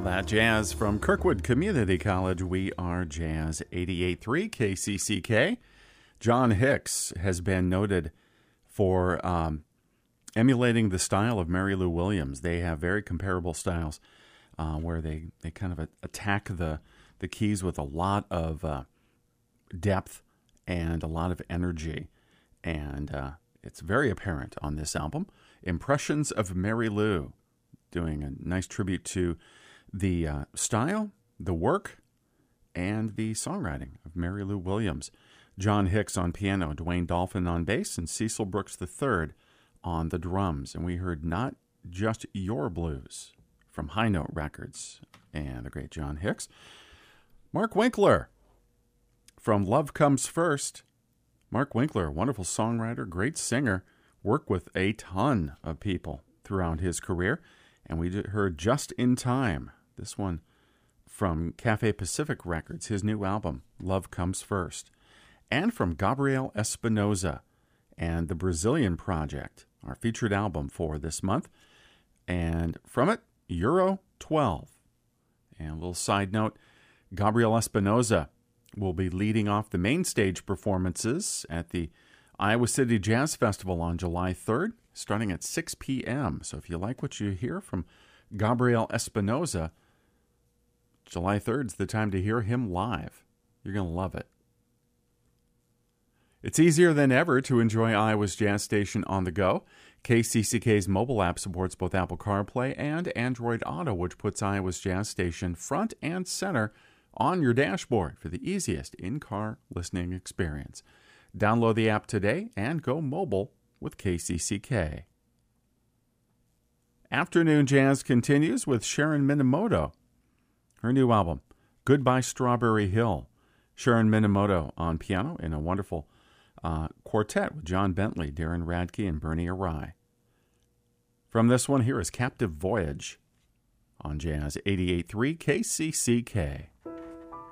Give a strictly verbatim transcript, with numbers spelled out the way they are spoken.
That jazz from Kirkwood Community College. We are Jazz eighty-eight point three K C C K. John Hicks has been noted for um, emulating the style of Mary Lou Williams. They have very comparable styles uh, where they, they kind of attack the, the keys with a lot of uh, depth and a lot of energy. And uh, it's very apparent on this album. Impressions of Mary Lou, doing a nice tribute to the uh, style, the work, and the songwriting of Mary Lou Williams. John Hicks on piano, Dwayne Dolphin on bass, and Cecil Brooks the third on the drums. And we heard Not Just Your Blues from High Note Records and the great John Hicks. Mark Winkler from Love Comes First. Mark Winkler, wonderful songwriter, great singer, worked with a ton of people throughout his career. And we heard Just in Time, this one from Cafe Pacific Records, his new album, Love Comes First. And from Gabriel Espinosa and the Brazilian Project, our featured album for this month. And from it, Euro twelve. And a little side note, Gabriel Espinosa will be leading off the main stage performances at the Iowa City Jazz Festival on July third, starting at six p.m. So if you like what you hear from Gabriel Espinosa, July third is the time to hear him live. You're going to love it. It's easier than ever to enjoy Iowa's Jazz Station on the go. K C C K's mobile app supports both Apple CarPlay and Android Auto, which puts Iowa's Jazz Station front and center on your dashboard for the easiest in-car listening experience. Download the app today and go mobile with K C C K. Afternoon Jazz continues with Sharon Minamoto. Her new album, Goodbye Strawberry Hill. Sharon Minamoto on piano in a wonderful uh, quartet with John Bentley, Darren Radke, and Bernie Arai. From this one, here is Captive Voyage on Jazz eighty-eight point three K C C K.